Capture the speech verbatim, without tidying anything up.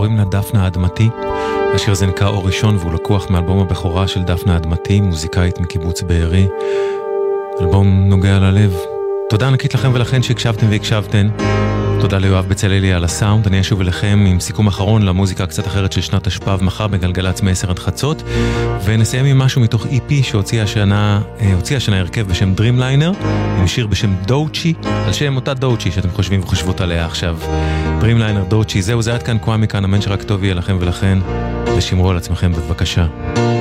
קוראים לה דפנה אדמתי. השיר הזה נקרא אור ראשון, והוא לקוח מאלבום הבכורה של דפנה אדמתי, מוזיקאית מקיבוץ בארי. אלבום נוגע ללב. תודה ענקית לכם ולכן שהקשבתם והקשבתן. תודה ליואב בצללי על הסאונד. אני אשוב אליכם עם סיכום אחרון למוזיקה קצת אחרת של שנת השפב מחר בגלגלצ מ-עשר עד חצות, ונסיים עם משהו מתוך אי פי שהוציא השנה, הוציא השנה הרכב בשם Dreamliner, עם שיר בשם דוצ'י, על שם אותה דוצ'י שאתם חושבים וחושבות עליה עכשיו. Dreamliner דוצ'י. זהו, זה עד כאן קוואמי כאן, אמן שרק טוב יהיה לכם ולכן, ושמרו על עצמכם בבקשה.